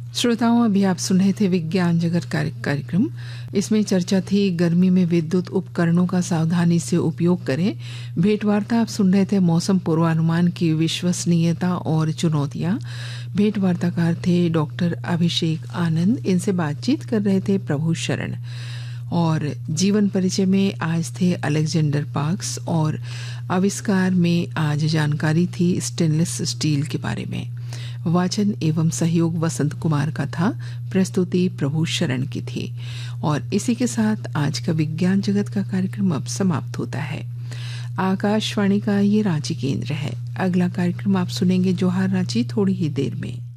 श्रोताओं, अभी आप सुन रहे थे विज्ञान जगत कार्यक्रम। इसमें चर्चा थी गर्मी में विद्युत उपकरणों का सावधानी से उपयोग करें। भेंटवार्ता आप सुन रहे थे मौसम पूर्वानुमान की विश्वसनीयता और चुनौतियां। भेंटवार्ताकार थे डॉक्टर अभिषेक आनंद। इनसे बातचीत कर रहे थे प्रभु शरण। और जीवन परिचय में आज थे अलेक्जेंडर पार्क्स और आविष्कार में आज जानकारी थी स्टेनलेस स्टील के बारे में। वाचन एवं सहयोग वसंत कुमार का था, प्रस्तुति प्रभु शरण की थी। और इसी के साथ आज का विज्ञान जगत का कार्यक्रम अब समाप्त होता है। आकाशवाणी का ये रांची केंद्र है। अगला कार्यक्रम आप सुनेंगे जोहार रांची थोड़ी ही देर में।